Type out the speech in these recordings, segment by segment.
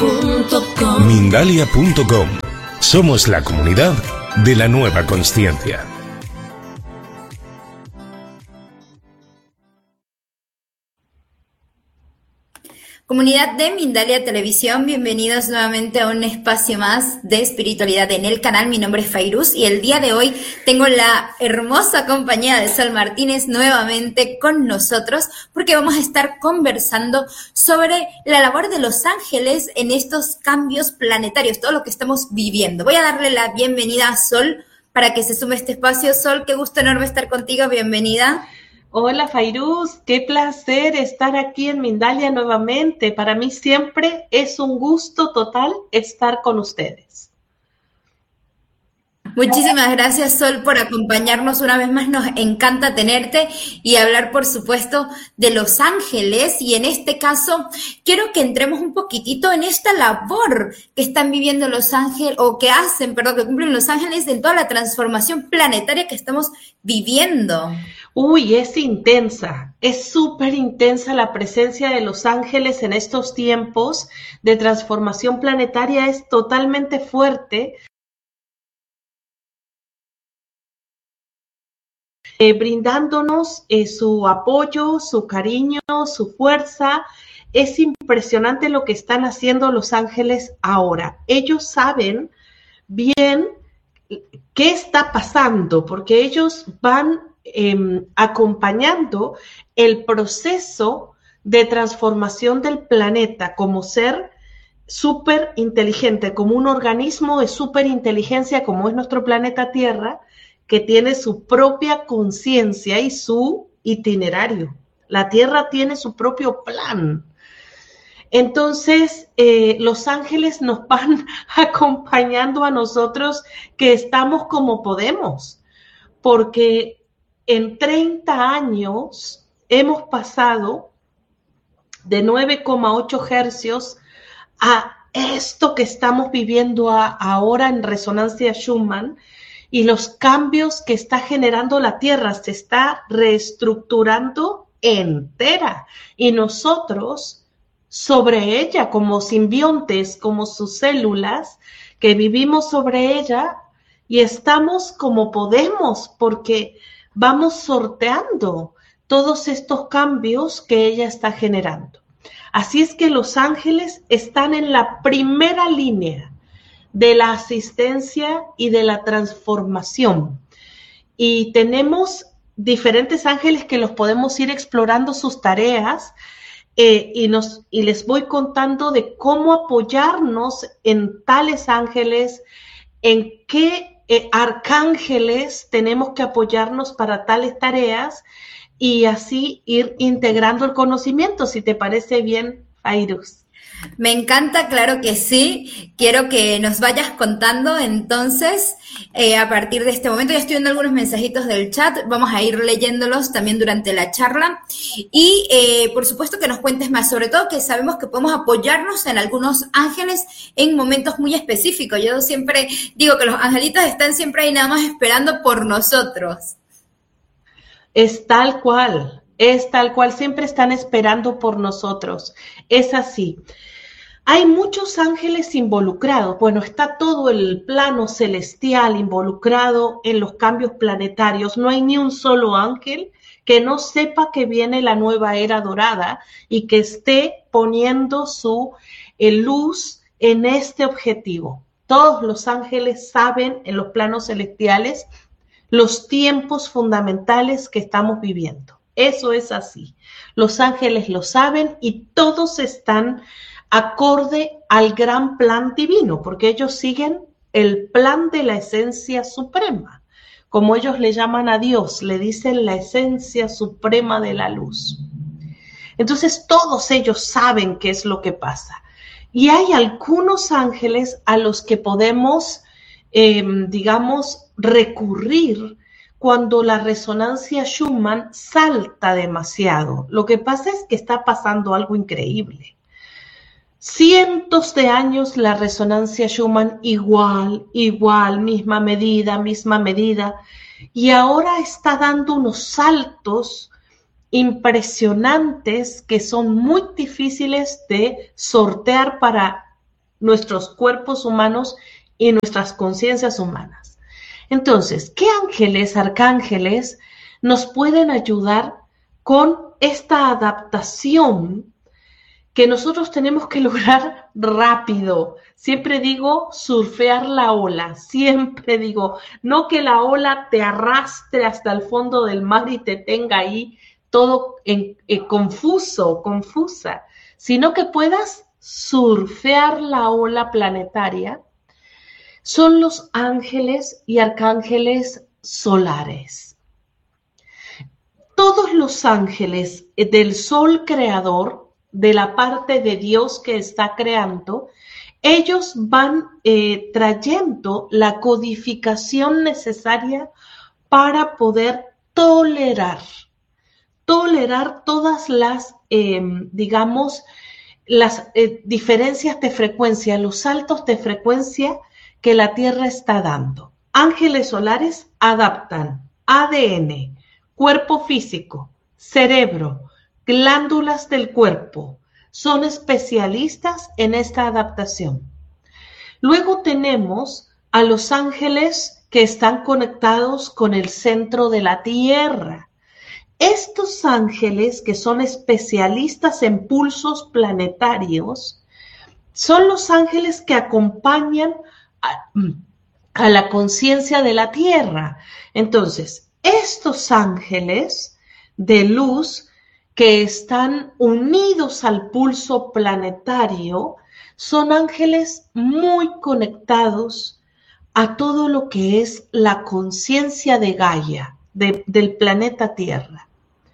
Mindalia.com. Somos la comunidad de la nueva consciencia. Comunidad de Mindalia Televisión, bienvenidos nuevamente a un espacio más de espiritualidad en el canal. Mi nombre es Fairuz y el día de hoy tengo la hermosa compañía de Sol Martínez nuevamente con nosotros porque vamos a estar conversando sobre la labor de los ángeles en estos cambios planetarios, todo lo que estamos viviendo. Voy a darle la bienvenida a Sol para que se sume a este espacio. Sol, qué gusto enorme estar contigo, bienvenida. Hola Fairuz, qué placer estar aquí en Mindalia nuevamente. Para mí siempre es un gusto total estar con ustedes. Muchísimas gracias, Sol, por acompañarnos una vez más. Nos encanta tenerte y hablar, por supuesto, de los ángeles. Y en este caso, quiero que entremos un poquitito en esta labor que están viviendo los ángeles, o que cumplen los ángeles en toda la transformación planetaria que estamos viviendo. Uy, es intensa, es súper intensa la presencia de los ángeles en estos tiempos de transformación planetaria, es totalmente fuerte. Brindándonos su apoyo, su cariño, su fuerza. Es impresionante lo que están haciendo los ángeles ahora. Ellos saben bien qué está pasando, porque ellos van acompañando el proceso de transformación del planeta como ser súper inteligente, como un organismo de súper inteligencia como es nuestro planeta Tierra, que tiene su propia conciencia y su itinerario. La Tierra tiene su propio plan. Entonces, los ángeles nos van acompañando a nosotros que estamos como podemos, porque en 30 años hemos pasado de 9,8 hercios a esto que estamos viviendo ahora en resonancia Schumann, y los cambios que está generando la Tierra, se está reestructurando entera, y nosotros sobre ella como simbiontes, como sus células, que vivimos sobre ella y estamos como podemos, porque vamos sorteando todos estos cambios que ella está generando. Así es que los ángeles están en la primera línea de la asistencia y de la transformación. Y tenemos diferentes ángeles que los podemos ir explorando sus tareas y les voy contando de cómo apoyarnos en tales ángeles, en qué arcángeles tenemos que apoyarnos para tales tareas y así ir integrando el conocimiento, si te parece bien, Fairuz. Me encanta, claro que sí. Quiero que nos vayas contando entonces a partir de este momento. Ya estoy viendo algunos mensajitos del chat, vamos a ir leyéndolos también durante la charla y por supuesto que nos cuentes más, sobre todo que sabemos que podemos apoyarnos en algunos ángeles en momentos muy específicos. Yo siempre digo que los angelitos están siempre ahí nada más esperando por nosotros. Es tal cual, siempre están esperando por nosotros, es así. Hay muchos ángeles involucrados, bueno, está todo el plano celestial involucrado en los cambios planetarios, no hay ni un solo ángel que no sepa que viene la nueva era dorada y que esté poniendo su luz en este objetivo. Todos los ángeles saben en los planos celestiales los tiempos fundamentales que estamos viviendo. Eso es así. Los ángeles lo saben y todos están acorde al gran plan divino, porque ellos siguen el plan de la esencia suprema. Como ellos le llaman a Dios, le dicen la esencia suprema de la luz. Entonces todos ellos saben qué es lo que pasa. Y hay algunos ángeles a los que podemos, recurrir cuando la resonancia Schumann salta demasiado. Lo que pasa es que está pasando algo increíble. Cientos de años la resonancia Schumann igual, misma medida, y ahora está dando unos saltos impresionantes que son muy difíciles de sortear para nuestros cuerpos humanos y nuestras conciencias humanas. Entonces, ¿qué ángeles, arcángeles, nos pueden ayudar con esta adaptación que nosotros tenemos que lograr rápido? Siempre digo surfear la ola, siempre digo, no que la ola te arrastre hasta el fondo del mar y te tenga ahí todo confusa, sino que puedas surfear la ola planetaria. Son los ángeles y arcángeles solares. Todos los ángeles del sol creador, de la parte de Dios que está creando, ellos van trayendo la codificación necesaria para poder tolerar todas las, las diferencias de frecuencia, los saltos de frecuencia que la Tierra está dando. Ángeles solares adaptan ADN, cuerpo físico, cerebro, glándulas del cuerpo. Son especialistas en esta adaptación. Luego tenemos a los ángeles que están conectados con el centro de la Tierra. Estos ángeles, que son especialistas en pulsos planetarios, son los ángeles que acompañan a la conciencia de la Tierra. Entonces, estos ángeles de luz que están unidos al pulso planetario son ángeles muy conectados a todo lo que es la conciencia de Gaia, del planeta Tierra.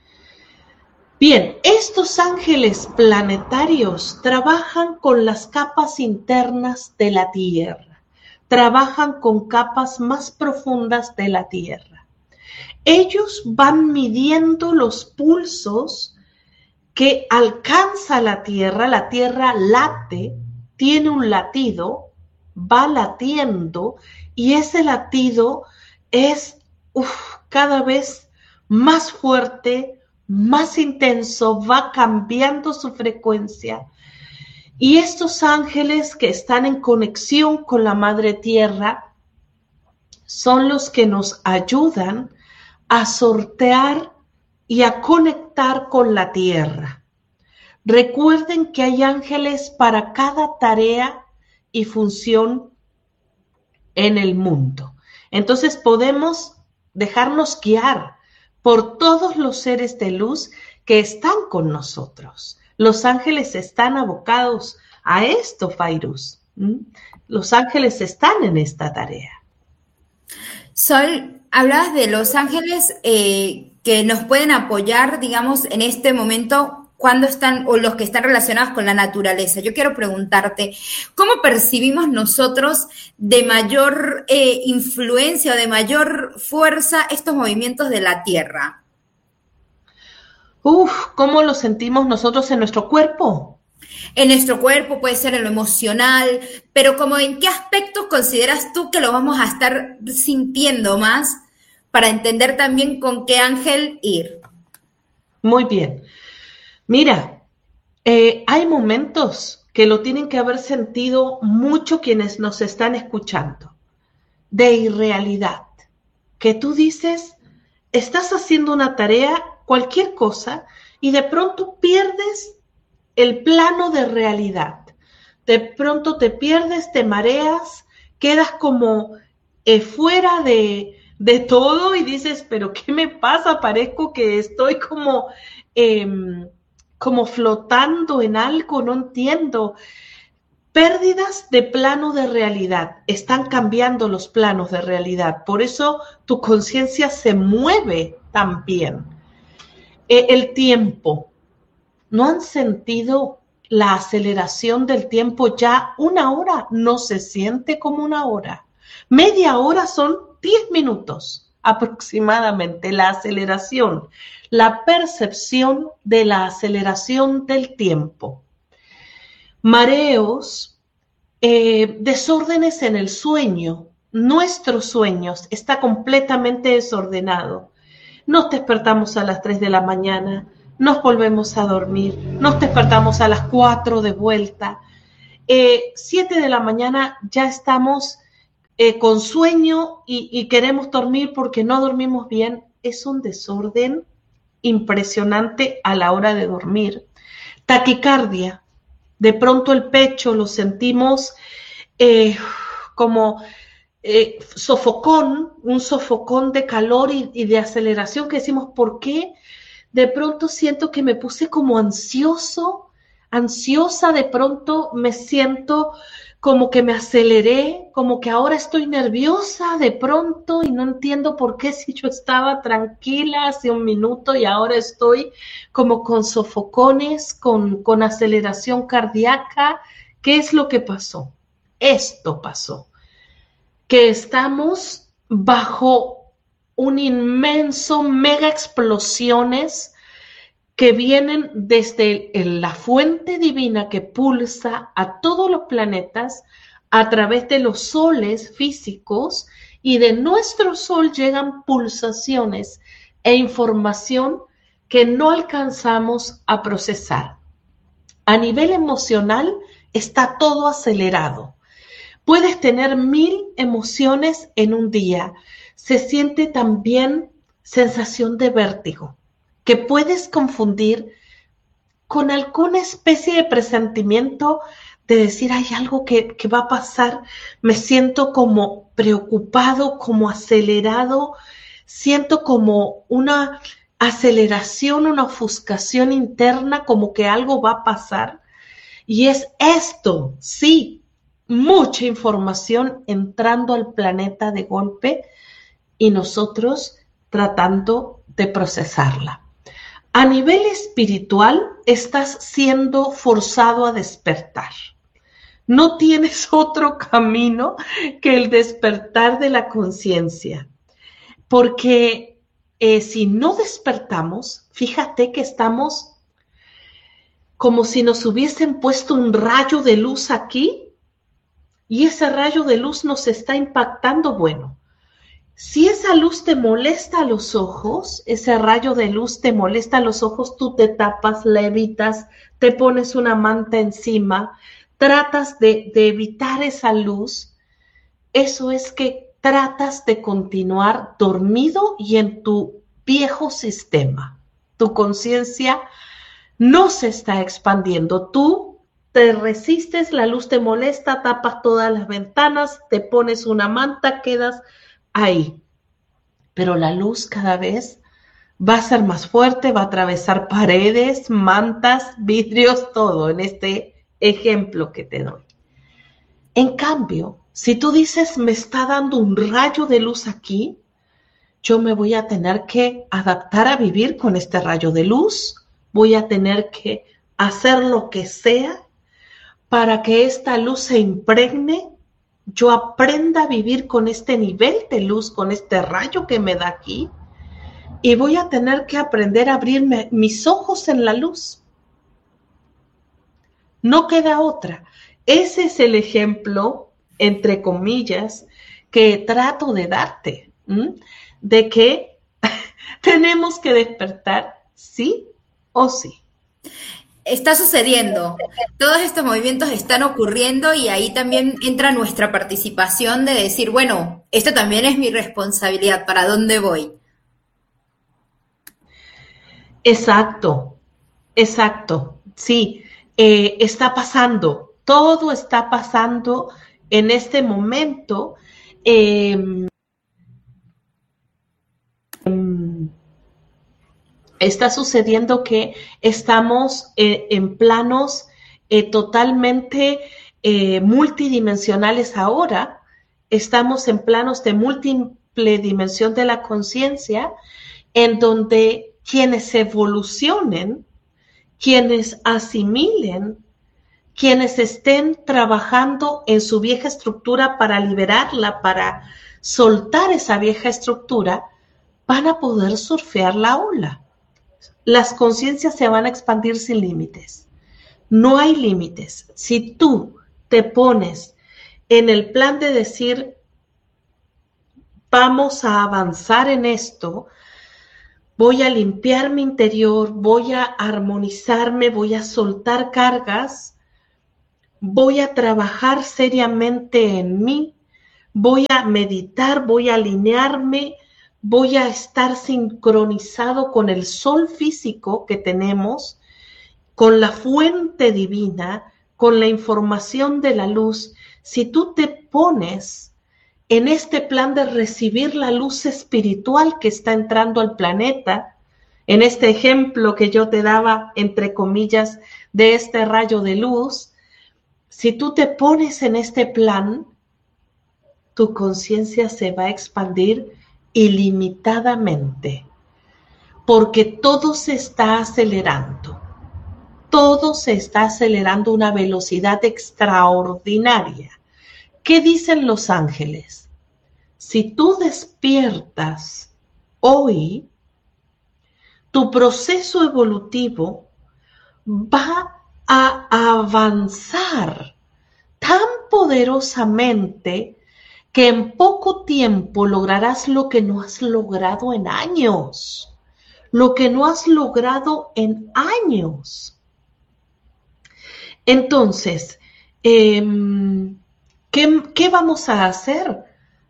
Bien, estos ángeles planetarios trabajan con las capas internas de la Tierra, trabajan con capas más profundas de la Tierra. Ellos van midiendo los pulsos que alcanza la Tierra late, tiene un latido, va latiendo y ese latido es cada vez más fuerte, más intenso, va cambiando su frecuencia. Y estos ángeles que están en conexión con la Madre Tierra son los que nos ayudan a sortear y a conectar con la Tierra. Recuerden que hay ángeles para cada tarea y función en el mundo. Entonces podemos dejarnos guiar por todos los seres de luz que están con nosotros. Los ángeles están abocados a esto, Fairuz. Los ángeles están en esta tarea. Sol, hablabas de los ángeles que nos pueden apoyar, digamos, en este momento cuando están, o los que están relacionados con la naturaleza. Yo quiero preguntarte, ¿cómo percibimos nosotros de mayor influencia o de mayor fuerza estos movimientos de la Tierra? ¿Cómo lo sentimos nosotros en nuestro cuerpo? En nuestro cuerpo, puede ser en lo emocional, pero como ¿en qué aspectos consideras tú que lo vamos a estar sintiendo más para entender también con qué ángel ir? Muy bien. Mira, hay momentos que lo tienen que haber sentido mucho quienes nos están escuchando, de irrealidad, que tú dices, estás haciendo una tarea, cualquier cosa, y de pronto pierdes el plano de realidad. De pronto te pierdes, te mareas, quedas como fuera de todo y dices, pero ¿qué me pasa? Parezco que estoy como flotando en algo, no entiendo. Pérdidas de plano de realidad, están cambiando los planos de realidad, por eso tu conciencia se mueve también. El tiempo, ¿no han sentido la aceleración del tiempo? Ya una hora no se siente como una hora, media hora son 10 minutos aproximadamente, la aceleración, la percepción de la aceleración del tiempo. Mareos, desórdenes en el sueño. Nuestros sueños está completamente desordenado. Nos despertamos a las 3 de la mañana, nos volvemos a dormir, nos despertamos a las 4 de vuelta. 7 de la mañana ya estamos con sueño y queremos dormir porque no dormimos bien. Es un desorden impresionante a la hora de dormir. Taquicardia, de pronto el pecho lo sentimos como sofocón, un sofocón de calor y de aceleración que decimos, ¿por qué? De pronto siento que me puse como ansiosa, de pronto me siento como que me aceleré, como que ahora estoy nerviosa de pronto y no entiendo por qué si yo estaba tranquila hace un minuto y ahora estoy como con sofocones, con aceleración cardíaca. ¿Qué es lo que pasó? Esto pasó, que estamos bajo un inmenso mega explosiones que vienen desde la fuente divina que pulsa a todos los planetas a través de los soles físicos, y de nuestro sol llegan pulsaciones e información que no alcanzamos a procesar. A nivel emocional está todo acelerado. Puedes tener 1000 emociones en un día. Se siente también sensación de vértigo, que puedes confundir con alguna especie de presentimiento de decir, hay algo que va a pasar. Me siento como preocupado, como acelerado, siento como una aceleración, una ofuscación interna, como que algo va a pasar. Y es esto, sí, mucha información entrando al planeta de golpe y nosotros tratando de procesarla. A nivel espiritual, estás siendo forzado a despertar. No tienes otro camino que el despertar de la conciencia. Porque si no despertamos, fíjate que estamos como si nos hubiesen puesto un rayo de luz aquí y ese rayo de luz nos está impactando. Bueno, si esa luz te molesta a los ojos, ese rayo de luz te molesta a los ojos, tú te tapas, la evitas, te pones una manta encima, tratas de evitar esa luz. Eso es que tratas de continuar dormido y en tu viejo sistema. Tu conciencia no se está expandiendo. Tú te resistes, la luz te molesta, tapas todas las ventanas, te pones una manta, quedas ahí, pero la luz cada vez va a ser más fuerte, va a atravesar paredes, mantas, vidrios, todo en este ejemplo que te doy. En cambio, si tú dices, me está dando un rayo de luz aquí, yo me voy a tener que adaptar a vivir con este rayo de luz, voy a tener que hacer lo que sea para que esta luz se impregne, yo aprenda a vivir con este nivel de luz, con este rayo que me da aquí, y voy a tener que aprender a abrirme mis ojos en la luz. No queda otra. Ese es el ejemplo, entre comillas, que trato de darte, de que tenemos que despertar sí o sí. Está sucediendo, todos estos movimientos están ocurriendo y ahí también entra nuestra participación de decir, bueno, esto también es mi responsabilidad, ¿para dónde voy? Exacto, sí, está pasando, todo está pasando en este momento. Está sucediendo que estamos en planos totalmente multidimensionales ahora. Estamos en planos de múltiple dimensión de la conciencia, en donde quienes evolucionen, quienes asimilen, quienes estén trabajando en su vieja estructura para liberarla, para soltar esa vieja estructura, van a poder surfear la ola. Las conciencias se van a expandir sin límites. No hay límites. Si tú te pones en el plan de decir, vamos a avanzar en esto, voy a limpiar mi interior, voy a armonizarme, voy a soltar cargas, voy a trabajar seriamente en mí, voy a meditar, voy a alinearme, voy a estar sincronizado con el sol físico que tenemos, con la fuente divina, con la información de la luz. Si tú te pones en este plan de recibir la luz espiritual que está entrando al planeta, en este ejemplo que yo te daba, entre comillas, de este rayo de luz, si tú te pones en este plan, tu conciencia se va a expandir ilimitadamente, porque todo se está acelerando. Todo se está acelerando a una velocidad extraordinaria. ¿Qué dicen los ángeles? Si tú despiertas hoy, tu proceso evolutivo va a avanzar tan poderosamente que en poco tiempo lograrás lo que no has logrado en años. Lo que no has logrado en años. Entonces, ¿qué vamos a hacer?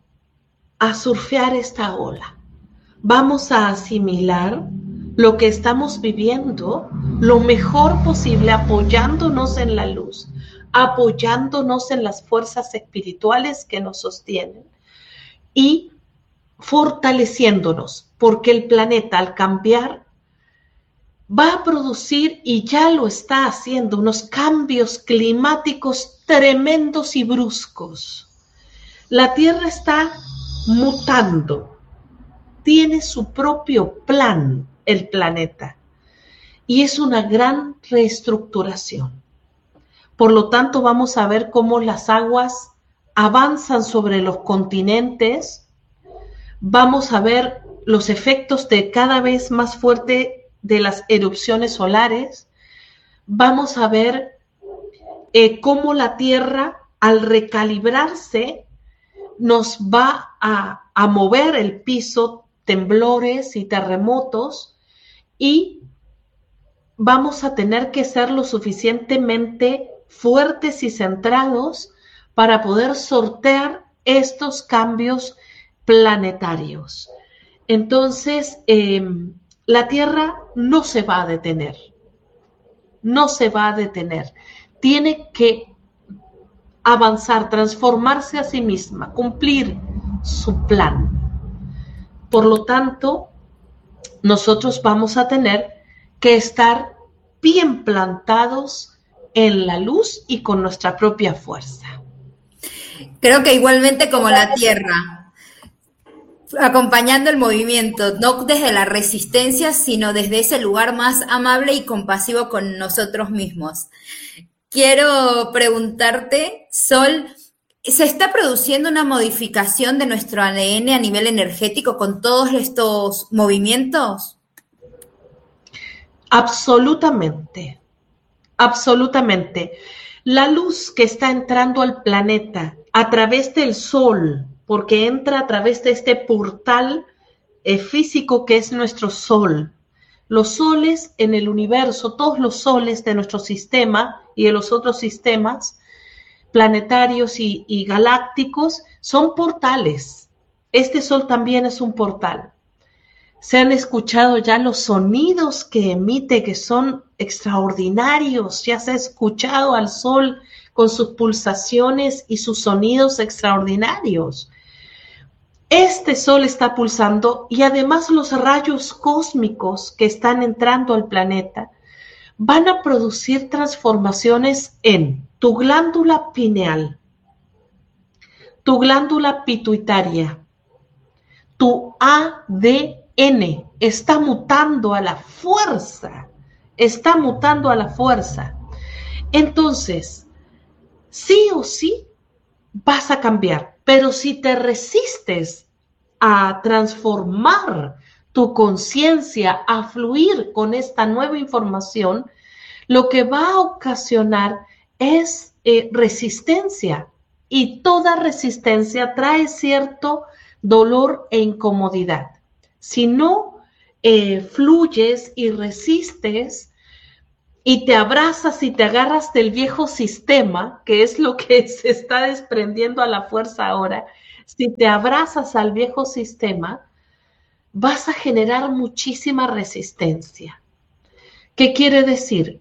A surfear esta ola. Vamos a asimilar lo que estamos viviendo lo mejor posible, apoyándonos en la luz, apoyándonos en las fuerzas espirituales que nos sostienen y fortaleciéndonos, porque el planeta al cambiar va a producir, y ya lo está haciendo, unos cambios climáticos tremendos y bruscos. La Tierra está mutando, tiene su propio plan el planeta y es una gran reestructuración. Por lo tanto, vamos a ver cómo las aguas avanzan sobre los continentes, vamos a ver los efectos de cada vez más fuerte de las erupciones solares, vamos a ver cómo la Tierra al recalibrarse nos va a mover el piso, temblores y terremotos, y vamos a tener que ser lo suficientemente fuertes y centrados para poder sortear estos cambios planetarios. Entonces, la Tierra no se va a detener, no se va a detener. Tiene que avanzar, transformarse a sí misma, cumplir su plan. Por lo tanto, nosotros vamos a tener que estar bien plantados en la luz y con nuestra propia fuerza. Creo que igualmente como la Tierra, acompañando el movimiento, no desde la resistencia, sino desde ese lugar más amable y compasivo con nosotros mismos. Quiero preguntarte, Sol, ¿se está produciendo una modificación de nuestro ADN a nivel energético con todos estos movimientos? Absolutamente, absolutamente. La luz que está entrando al planeta a través del sol, porque entra a través de este portal físico que es nuestro sol. Los soles en el universo, todos los soles de nuestro sistema y de los otros sistemas planetarios y galácticos son portales. Este sol también es un portal. Se han escuchado ya los sonidos que emite, que son extraordinarios. Ya se ha escuchado al sol con sus pulsaciones y sus sonidos extraordinarios. Este sol está pulsando y además los rayos cósmicos que están entrando al planeta van a producir transformaciones en tu glándula pineal, tu glándula pituitaria, tu ADN está mutando a la fuerza, está mutando a la fuerza. Entonces, sí o sí vas a cambiar, pero si te resistes a transformar tu conciencia, a fluir con esta nueva información, lo que va a ocasionar es resistencia, y toda resistencia trae cierto dolor e incomodidad. Si no fluyes y resistes y te abrazas y te agarras del viejo sistema, que es lo que se está desprendiendo a la fuerza ahora, si te abrazas al viejo sistema, vas a generar muchísima resistencia. ¿Qué quiere decir?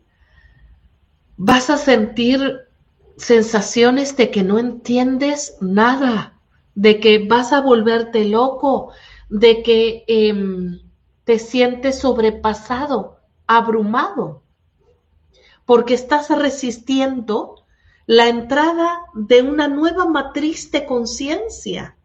Vas a sentir sensaciones de que no entiendes nada, de que vas a volverte loco, de que te sientes sobrepasado, abrumado, porque estás resistiendo la entrada de una nueva matriz de conciencia.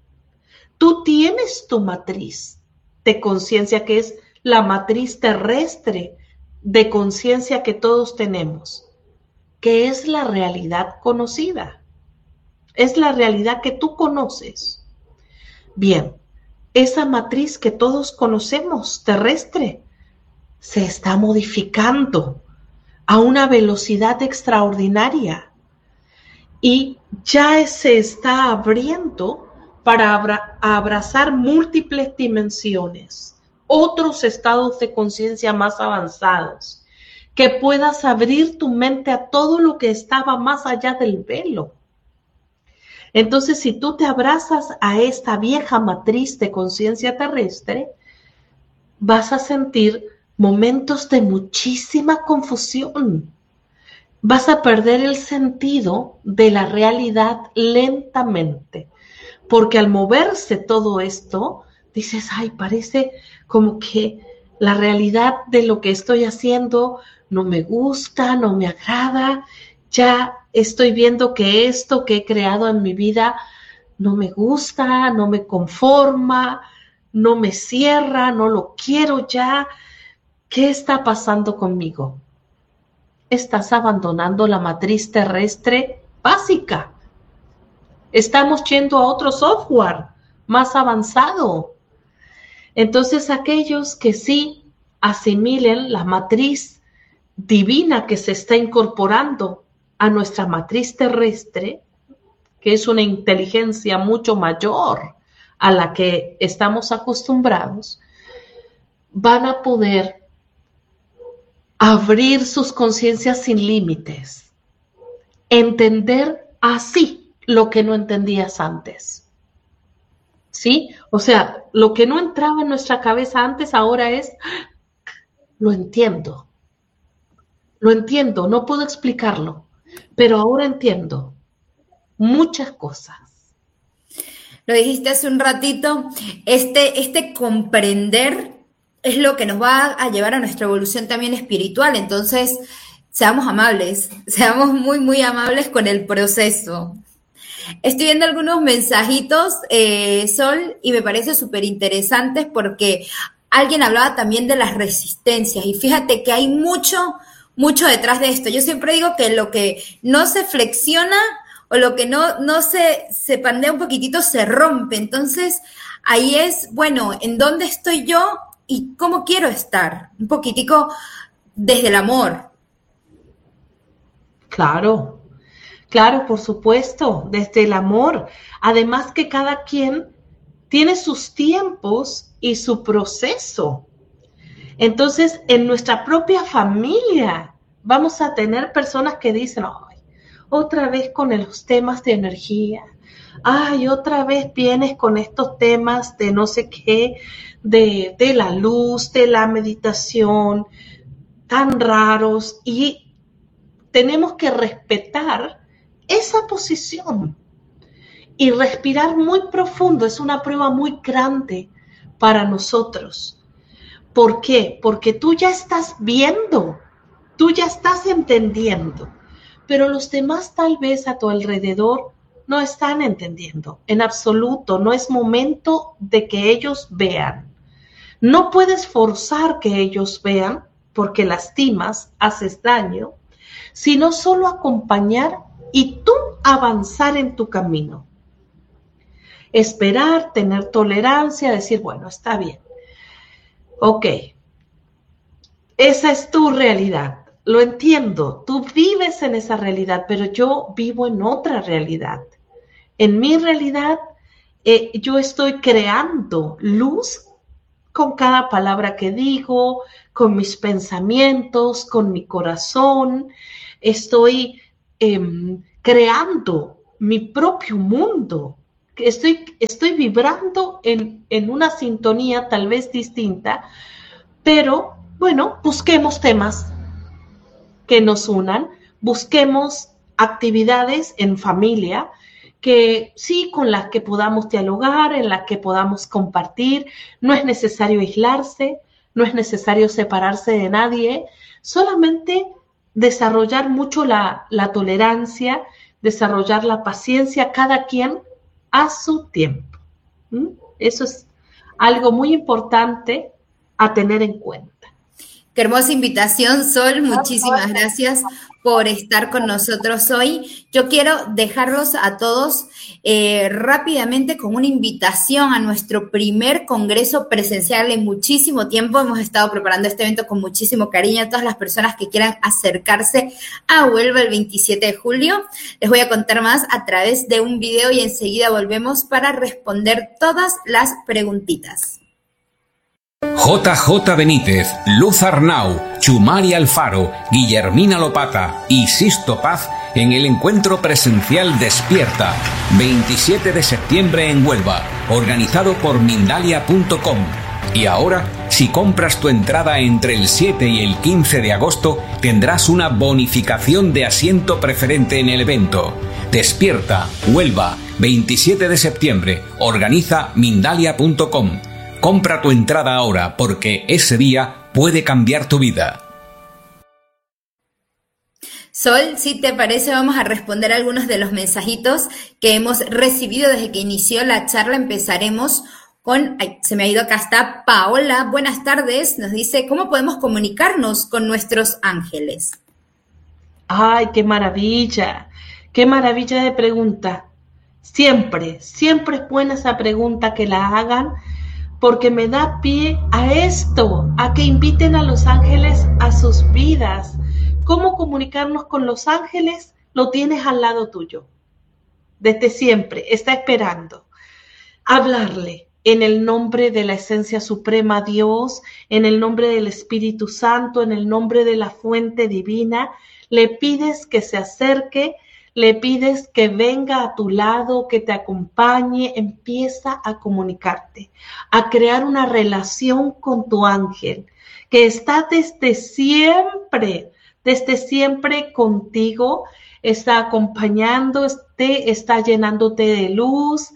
Tú tienes tu matriz de conciencia, que es la matriz terrestre de conciencia que todos tenemos, que es la realidad conocida. Es la realidad que tú conoces. Bien, esa matriz que todos conocemos, terrestre, se está modificando a una velocidad extraordinaria y ya se está abriendo para abrazar múltiples dimensiones, otros estados de conciencia más avanzados, que puedas abrir tu mente a todo lo que estaba más allá del velo. Entonces, si tú te abrazas a esta vieja matriz de conciencia terrestre, vas a sentir momentos de muchísima confusión. Vas a perder el sentido de la realidad lentamente, porque al moverse todo esto, dices, ay, parece como que la realidad de lo que estoy haciendo no me gusta, no me agrada, ya estoy viendo que esto que he creado en mi vida no me gusta, no me conforma, no me cierra, no lo quiero ya. ¿Qué está pasando conmigo? Estás abandonando la matriz terrestre básica. Estamos yendo a otro software más avanzado. Entonces, aquellos que sí asimilen la matriz divina que se está incorporando a nuestra matriz terrestre, que es una inteligencia mucho mayor a la que estamos acostumbrados, van a poder abrir sus conciencias sin límites, entender así lo que no entendías antes. ¿Sí? O sea, lo que no entraba en nuestra cabeza antes ahora es, lo entiendo, no puedo explicarlo, pero ahora entiendo muchas cosas. Lo dijiste hace un ratito, este comprender es lo que nos va a llevar a nuestra evolución también espiritual. Entonces, seamos amables, seamos muy, muy amables con el proceso. Estoy viendo algunos mensajitos, Sol, y me parece súper interesantes porque alguien hablaba también de las resistencias y fíjate que hay mucho detrás de esto. Yo siempre digo que lo que no se flexiona o lo que no se pandea un poquitito se rompe. Entonces, ahí es, bueno, ¿en dónde estoy yo y cómo quiero estar? Un poquitico desde el amor. Claro, por supuesto, desde el amor. Además que cada quien tiene sus tiempos y su proceso. Entonces, en nuestra propia familia vamos a tener personas que dicen, ay, otra vez con los temas de energía, ay, otra vez vienes con estos temas de no sé qué, de la luz, de la meditación, tan raros, y tenemos que respetar esa posición y respirar muy profundo. Es una prueba muy grande para nosotros. ¿Por qué? Porque tú ya estás viendo, tú ya estás entendiendo, pero los demás tal vez a tu alrededor no están entendiendo en absoluto. No es momento de que ellos vean. No puedes forzar que ellos vean porque lastimas, haces daño, sino solo acompañar y tú avanzar en tu camino. Esperar, tener tolerancia, decir, bueno, está bien. Ok, esa es tu realidad, lo entiendo, tú vives en esa realidad, pero yo vivo en otra realidad. En mi realidad, yo estoy creando luz con cada palabra que digo, con mis pensamientos, con mi corazón. Estoy creando mi propio mundo. Estoy vibrando en una sintonía tal vez distinta, pero bueno, busquemos temas que nos unan, busquemos actividades en familia que sí, con las que podamos dialogar, en las que podamos compartir. No es necesario aislarse, no es necesario separarse de nadie, solamente desarrollar mucho la tolerancia, desarrollar la paciencia, cada quien a su tiempo. Eso es algo muy importante a tener en cuenta. Qué hermosa invitación, Sol. Muchísimas gracias por estar con nosotros hoy. Yo quiero dejarlos a todos rápidamente con una invitación a nuestro primer congreso presencial en muchísimo tiempo. Hemos estado preparando este evento con muchísimo cariño. A todas las personas que quieran acercarse a Huelva el 27 de julio, les voy a contar más a través de un video y enseguida volvemos para responder todas las preguntitas. JJ Benítez, Luz Arnau, Chumari Alfaro, Guillermina Lopata y Sisto Paz en el encuentro presencial Despierta, 27 de septiembre en Huelva, organizado por Mindalia.com. Y ahora, si compras tu entrada entre el 7 y el 15 de agosto, tendrás una bonificación de asiento preferente en el evento. Despierta, Huelva, 27 de septiembre, organiza Mindalia.com. Compra tu entrada ahora porque ese día puede cambiar tu vida. Sol, si te parece, vamos a responder algunos de los mensajitos que hemos recibido desde que inició la charla. Empezaremos con, se me ha ido, acá está Paola. Buenas tardes, nos dice, ¿cómo podemos comunicarnos con nuestros ángeles? ¡Ay, qué maravilla! ¡Qué maravilla de pregunta! Siempre es buena esa pregunta que la hagan, porque me da pie a esto, a que inviten a los ángeles a sus vidas. ¿Cómo comunicarnos con los ángeles? Lo tienes al lado tuyo. Desde siempre, está esperando. Hablarle en el nombre de la esencia suprema Dios, en el nombre del Espíritu Santo, en el nombre de la fuente divina. Le pides que se acerque, le pides que venga a tu lado, que te acompañe, empieza a comunicarte, a crear una relación con tu ángel, que está desde siempre contigo, está acompañándote, está llenándote de luz.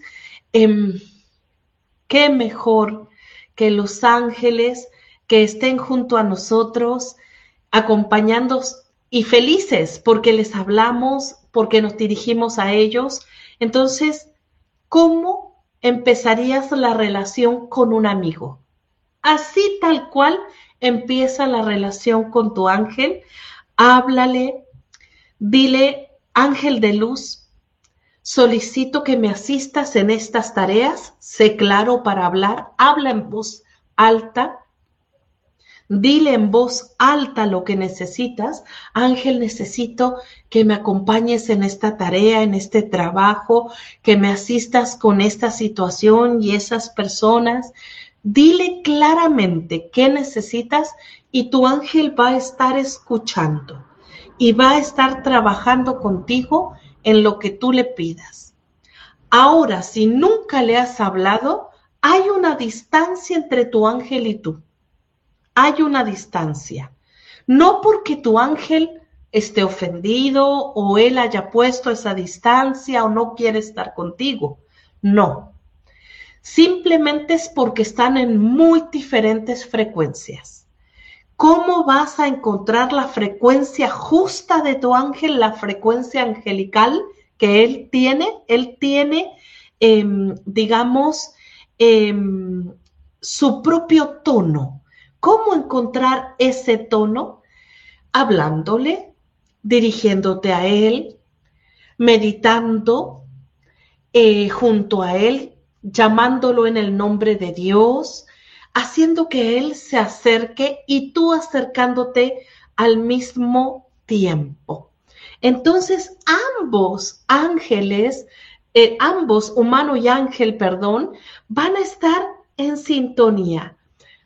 Qué mejor que los ángeles que estén junto a nosotros, acompañándonos y felices porque les hablamos, porque nos dirigimos a ellos. Entonces, ¿cómo empezarías la relación con un amigo? Así tal cual empieza la relación con tu ángel. Háblale, dile, ángel de luz, solicito que me asistas en estas tareas. Sé claro para hablar, habla en voz alta. Dile en voz alta lo que necesitas. Ángel, necesito que me acompañes en esta tarea, en este trabajo, que me asistas con esta situación y esas personas. Dile claramente qué necesitas y tu ángel va a estar escuchando y va a estar trabajando contigo en lo que tú le pidas. Ahora, si nunca le has hablado, hay una distancia entre tu ángel y tú. Hay una distancia, no porque tu ángel esté ofendido o él haya puesto esa distancia o no quiere estar contigo, no. Simplemente es porque están en muy diferentes frecuencias. ¿Cómo vas a encontrar la frecuencia justa de tu ángel, la frecuencia angelical que él tiene? Él tiene, su propio tono. ¿Cómo encontrar ese tono? Hablándole, dirigiéndote a él, meditando junto a él, llamándolo en el nombre de Dios, haciendo que él se acerque y tú acercándote al mismo tiempo. Entonces, ambos ángeles, ambos, humano y ángel, van a estar en sintonía.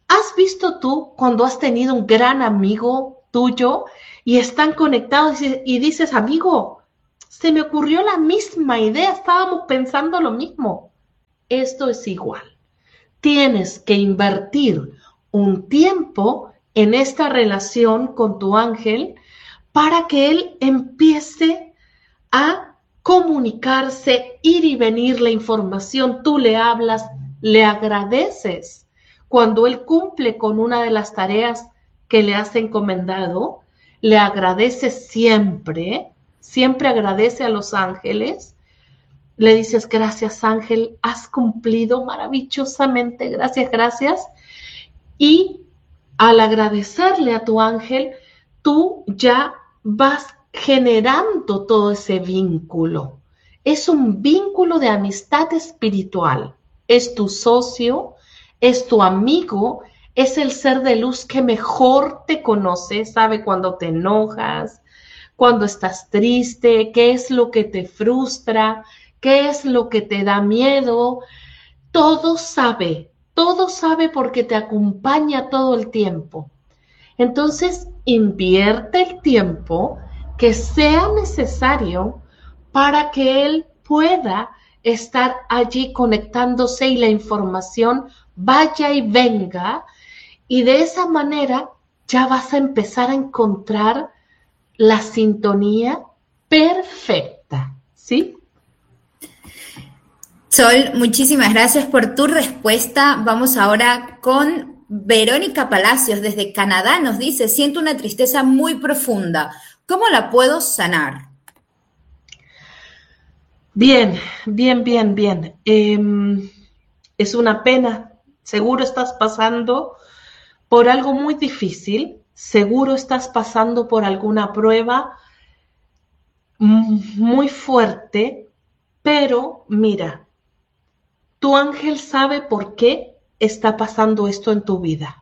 ¿Has visto tú cuando has tenido un gran amigo tuyo y están conectados y dices, amigo, se me ocurrió la misma idea, estábamos pensando lo mismo? Esto es igual. Tienes que invertir un tiempo en esta relación con tu ángel para que él empiece a comunicarse, ir y venir la información. Tú le hablas, le agradeces cuando él cumple con una de las tareas que le has encomendado, le agradeces siempre, siempre agradece a los ángeles. Le dices, gracias ángel, has cumplido maravillosamente, gracias, gracias. Y al agradecerle a tu ángel, tú ya vas generando todo ese vínculo. Es un vínculo de amistad espiritual. Es tu socio, es tu amigo, es el ser de luz que mejor te conoce, sabe cuando te enojas, cuando estás triste, qué es lo que te frustra, qué es lo que te da miedo. Todo sabe porque te acompaña todo el tiempo. Entonces, invierte el tiempo que sea necesario para que él pueda estar allí conectándose y la información vaya y venga, y de esa manera ya vas a empezar a encontrar la sintonía perfecta, ¿sí? Sol, muchísimas gracias por tu respuesta. Vamos ahora con Verónica Palacios desde Canadá. Nos dice, siento una tristeza muy profunda. ¿Cómo la puedo sanar? Bien. Es una pena. Seguro estás pasando por algo muy difícil. Seguro estás pasando por alguna prueba muy fuerte. Pero mira, tu ángel sabe por qué está pasando esto en tu vida.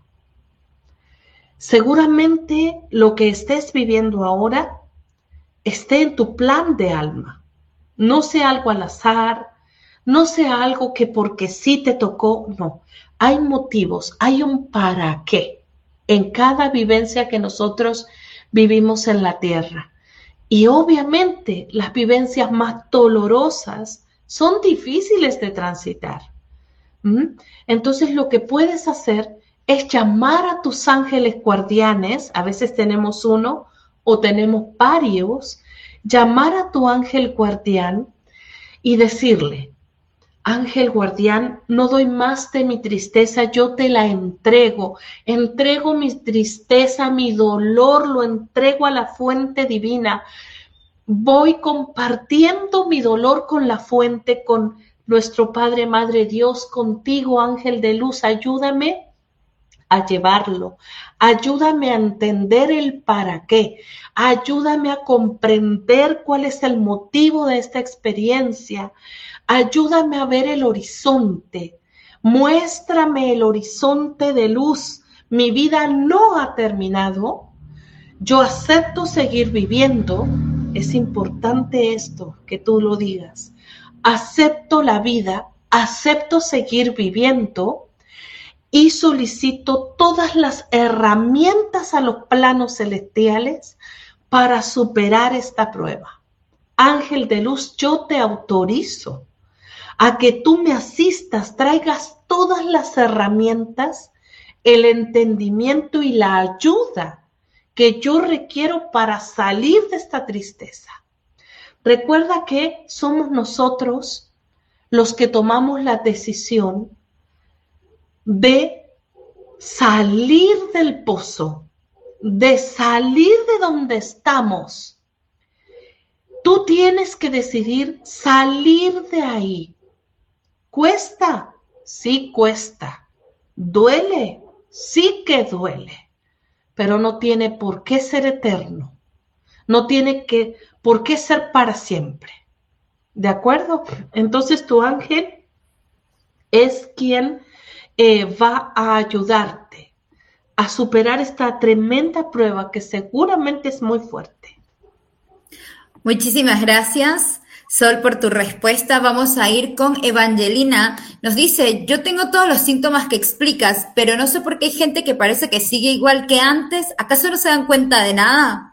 Seguramente lo que estés viviendo ahora esté en tu plan de alma. No sea algo al azar, no sea algo que porque sí te tocó, no. Hay motivos, hay un para qué en cada vivencia que nosotros vivimos en la tierra. Y obviamente las vivencias más dolorosas son difíciles de transitar. Entonces lo que puedes hacer es llamar a tus ángeles guardianes, a veces tenemos uno o tenemos varios, llamar a tu ángel guardián y decirle, ángel guardián, no doy más de mi tristeza, yo te la entrego mi tristeza, mi dolor, lo entrego a la fuente divina. Voy compartiendo mi dolor con la fuente, con nuestro Padre, Madre Dios, contigo, ángel de luz, ayúdame a llevarlo, ayúdame a entender el para qué, ayúdame a comprender cuál es el motivo de esta experiencia, ayúdame a ver el horizonte, muéstrame el horizonte de luz, mi vida no ha terminado, yo acepto seguir viviendo. Es importante esto, que tú lo digas. Acepto la vida, acepto seguir viviendo y solicito todas las herramientas a los planos celestiales para superar esta prueba. Ángel de luz, yo te autorizo a que tú me asistas, traigas todas las herramientas, el entendimiento y la ayuda que yo requiero para salir de esta tristeza. Recuerda que somos nosotros los que tomamos la decisión de salir del pozo, de salir de donde estamos. Tú tienes que decidir salir de ahí. ¿Cuesta? Sí cuesta. ¿Duele? Sí que duele. Pero no tiene por qué ser eterno. No tiene por qué ser para siempre. ¿De acuerdo? Entonces tu ángel es quien va a ayudarte a superar esta tremenda prueba que seguramente es muy fuerte. Muchísimas gracias. Sol, por tu respuesta. Vamos a ir con Evangelina. Nos dice, yo tengo todos los síntomas que explicas, pero no sé por qué hay gente que parece que sigue igual que antes. ¿Acaso no se dan cuenta de nada?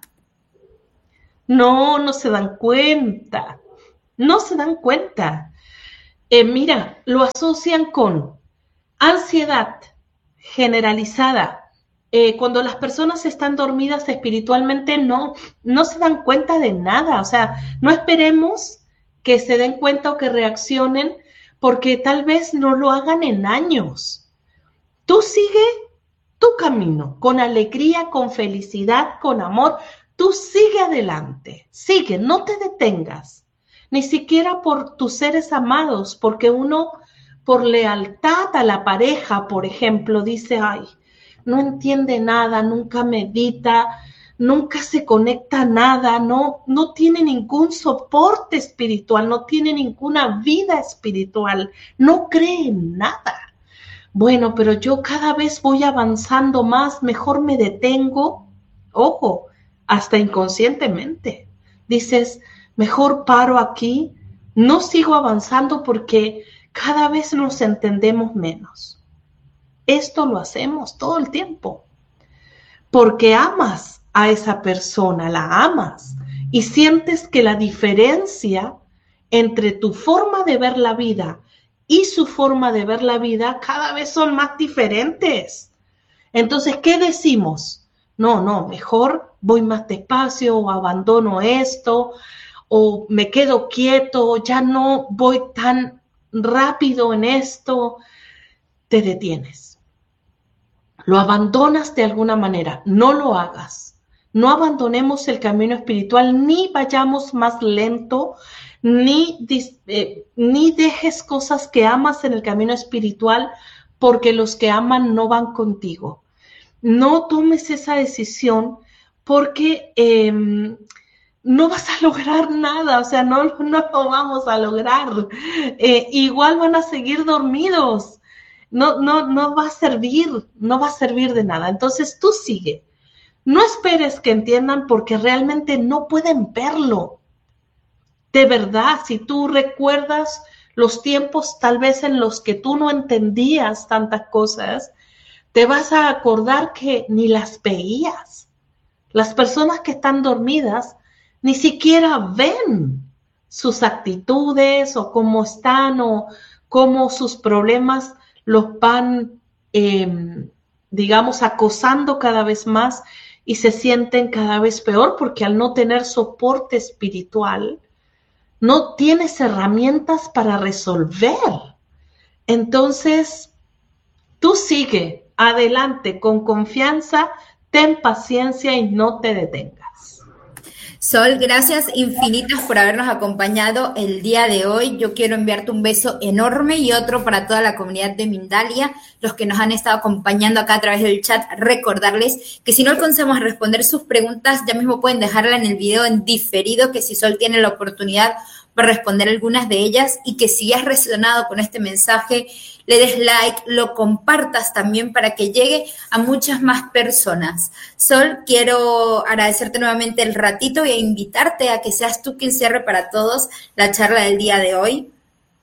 No, no se dan cuenta. No se dan cuenta. Mira, lo asocian con ansiedad generalizada. Cuando las personas están dormidas espiritualmente no se dan cuenta de nada. O sea, no esperemos que se den cuenta o que reaccionen porque tal vez no lo hagan en años. Tú sigue tu camino con alegría, con felicidad, con amor. Tú sigue adelante, sigue, no te detengas. Ni siquiera por tus seres amados, porque uno por lealtad a la pareja, por ejemplo, dice, ay, no entiende nada, nunca medita, nunca se conecta a nada, no tiene ningún soporte espiritual, no tiene ninguna vida espiritual, no cree en nada. Bueno, pero yo cada vez voy avanzando más, mejor me detengo. Ojo, hasta inconscientemente. Dices, mejor paro aquí, no sigo avanzando porque cada vez nos entendemos menos. Esto lo hacemos todo el tiempo, porque amas a esa persona, la amas, y sientes que la diferencia entre tu forma de ver la vida y su forma de ver la vida cada vez son más diferentes. Entonces, ¿qué decimos? No, mejor voy más despacio o abandono esto o me quedo quieto, ya no voy tan rápido en esto. Te detienes. Lo abandonas de alguna manera, no lo hagas. No abandonemos el camino espiritual, ni vayamos más lento, ni dejes cosas que amas en el camino espiritual porque los que aman no van contigo. No tomes esa decisión porque no vas a lograr nada, o sea, no lo vamos a lograr. Igual van a seguir dormidos. No va a servir de nada. Entonces tú sigue. No esperes que entiendan porque realmente no pueden verlo. De verdad, si tú recuerdas los tiempos tal vez en los que tú no entendías tantas cosas, te vas a acordar que ni las veías. Las personas que están dormidas ni siquiera ven sus actitudes o cómo están o cómo sus problemas los van, acosando cada vez más y se sienten cada vez peor porque al no tener soporte espiritual, no tienes herramientas para resolver. Entonces, tú sigue adelante con confianza, ten paciencia y no te detengas. Sol, gracias infinitas por habernos acompañado el día de hoy. Yo quiero enviarte un beso enorme y otro para toda la comunidad de Mindalia, los que nos han estado acompañando acá a través del chat. Recordarles que si no alcanzamos a responder sus preguntas, ya mismo pueden dejarla en el video en diferido, que si Sol tiene la oportunidad para responder algunas de ellas, y que si has resonado con este mensaje, le des like, lo compartas también para que llegue a muchas más personas. Sol, quiero agradecerte nuevamente el ratito y a invitarte a que seas tú quien cierre para todos la charla del día de hoy.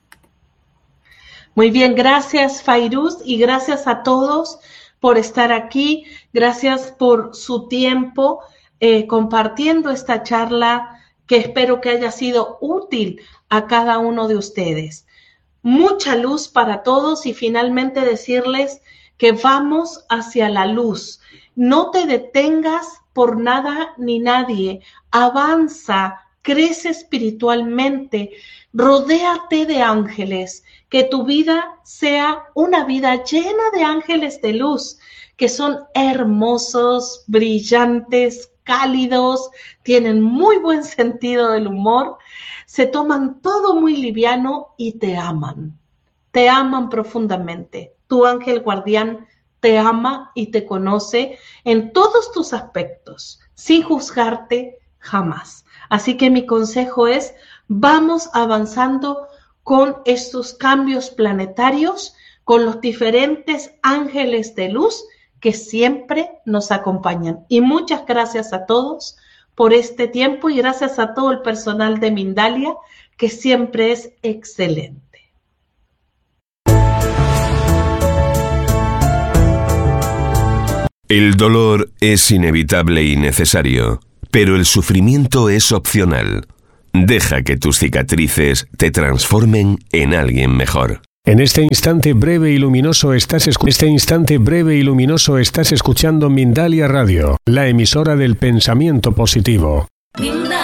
Muy bien, gracias Fairuz y gracias a todos por estar aquí. Gracias por su tiempo compartiendo esta charla que espero que haya sido útil a cada uno de ustedes. Mucha luz para todos y finalmente decirles que vamos hacia la luz. No te detengas por nada ni nadie. Avanza, crece espiritualmente, rodéate de ángeles. Que tu vida sea una vida llena de ángeles de luz, que son hermosos, brillantes, cálidos, tienen muy buen sentido del humor, se toman todo muy liviano y te aman profundamente. Tu ángel guardián te ama y te conoce en todos tus aspectos, sin juzgarte jamás. Así que mi consejo es, vamos avanzando con estos cambios planetarios, con los diferentes ángeles de luz que siempre nos acompañan. Y muchas gracias a todos por este tiempo y gracias a todo el personal de Mindalia que siempre es excelente. El dolor es inevitable y necesario, pero el sufrimiento es opcional. Deja que tus cicatrices te transformen en alguien mejor. En este instante breve y luminoso estás escuchando Mindalia Radio, la emisora del pensamiento positivo.